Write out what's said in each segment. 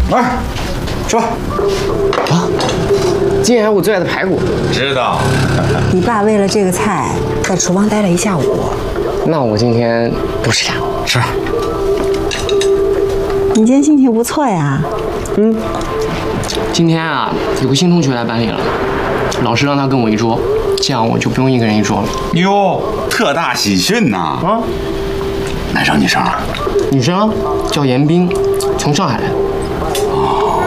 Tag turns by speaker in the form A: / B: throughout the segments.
A: 来，吃吧。
B: 啊，今天还有我最爱的排骨。
A: 知道。
C: 你爸为了这个菜在厨房待了一下午。
B: 那我今天不吃了。
A: 吃。
C: 你今天心情不错呀。
B: 今天啊，有个新同学来班里了，老师让他跟我一桌，这样我就不用一个人一桌了。
A: 哟，特大喜讯呐！
B: 啊，
A: 男生女生啊？
B: 女生叫严冰，从上海来的。
A: 哦，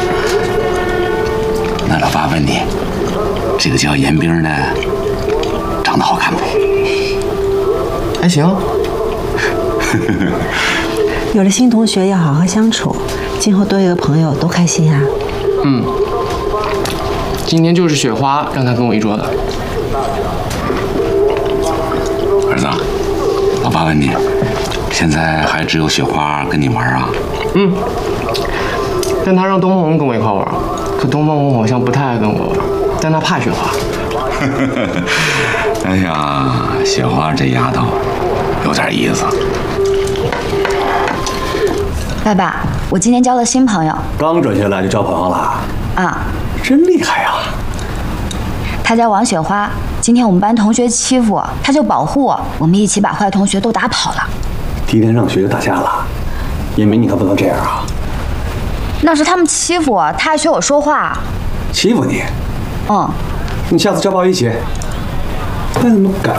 A: 那老爸问你，这个叫严冰的长得好看不？
B: 还行。
C: 有了新同学要好好相处，今后多一个朋友多开心啊。
B: 今天就是雪花让他跟我一桌的。
A: 儿子，老爸问你，现在还只有雪花跟你玩啊？
B: 但他让东方红跟我一块玩，可东方红好像不太爱跟我玩，但他怕雪花。
A: 哎呀，雪花这丫头有点意思。
D: 爸爸，我今天交了新朋友。
E: 刚转学来就交朋友了？
D: 啊，
E: 真厉害呀！
D: 她叫王雪花。今天我们班同学欺负我，她就保护我，我们一起把坏同学都打跑了。
E: 第一天上学就打架了，严明你可不能这样啊！
D: 那是他们欺负我，他还学我说话。
E: 欺负你？你下次交报一起。还怎么敢？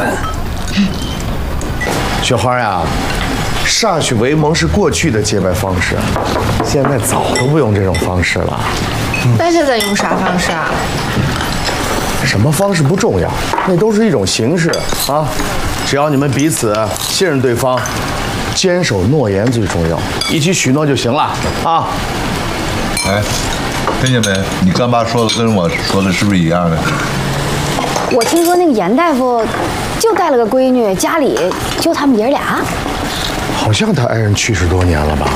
F: 雪花呀，歃血为盟是过去的结拜方式，现在早都不用这种方式了。
G: 那现在用啥方式啊？
F: 什么方式不重要，那都是一种形式啊。只要你们彼此信任对方，坚守诺言最重要，一起许诺就行了啊。
H: 哎，听见没？你干爸说的跟我说的是不是一样的？
D: 我听说那个严大夫就带了个闺女，家里就他们爷俩。
F: 好像他爱人去世多年了吧？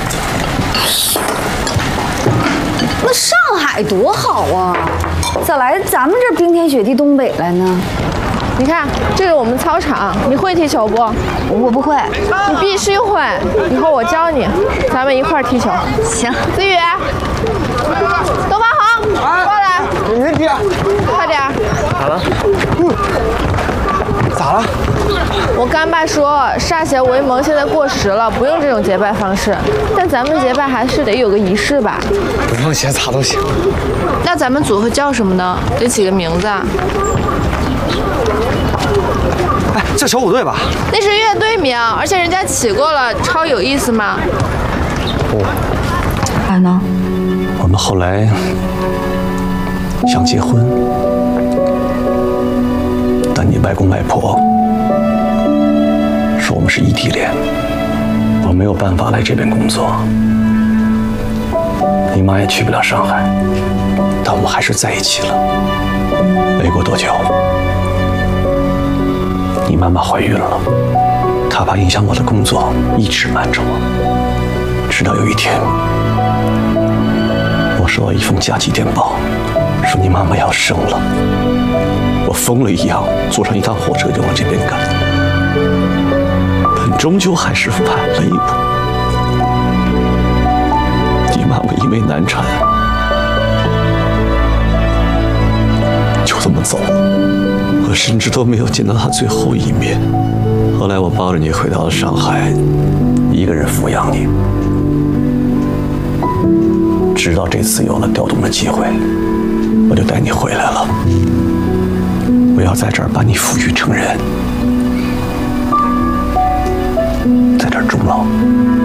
D: 那上海多好啊，咋来咱们这冰天雪地东北来呢？
G: 你看，这是我们操场，你会踢球不？
D: 我不会。
G: 你必须会，以后我教你，咱们一块儿踢球。
D: 行。
G: 子宇，东方红，过来。
F: 你踢。
G: 快点。
B: 咋了？
F: 咋了？
G: 我干爸说歃血为盟现在过时了，不用这种结拜方式。但咱们结拜还是得有个仪式吧？
B: 不用写咋都行。
G: 那咱们组合叫什么呢？得起个名字啊。
E: 哎，叫小虎队吧。
G: 那是乐队名，而且人家起过了，超有意思嘛。
D: 咋呢？
E: 我们后来想结婚，但你外公外婆说我们是异地恋，我没有办法来这边工作，你妈也去不了上海，但我们还是在一起了。没过多久，你妈妈怀孕了，她怕影响我的工作，一直瞒着我，直到有一天，我收到一封加急电报，说你妈妈要生了。我疯了一样坐上一趟火车就往这边赶，但终究还是晚了一步。你妈妈因为难产，就这么走了，我甚至都没有见到她最后一面。后来我抱着你回到了上海，一个人抚养你，直到这次有了调动的机会，我就带你回来了。我要在这儿把你抚育成人。